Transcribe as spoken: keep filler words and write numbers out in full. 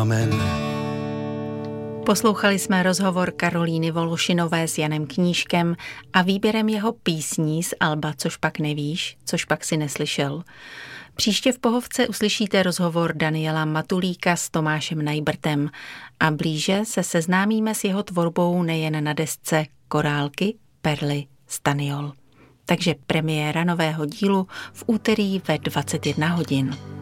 Amen. Poslouchali jsme rozhovor Karolíny Vološinové s Janem Knížkem a výběrem jeho písní z alba Což pak nevíš, což pak si neslyšel. Příště v Pohovce uslyšíte rozhovor Daniela Matulíka s Tomášem Najbrtem a blíže se seznámíme s jeho tvorbou nejen na desce Korálky, perly, staniol. Takže premiéra nového dílu v úterý ve dvacet jedna hodin.